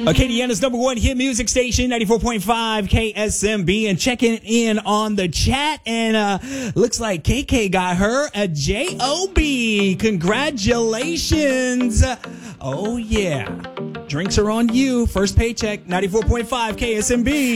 Acadiana's number one hit music station, 94.5 KSMB, and checking in on the chat. And looks like KK got her a JOB. Congratulations. Oh, yeah. Drinks are on you. First paycheck, 94.5 KSMB.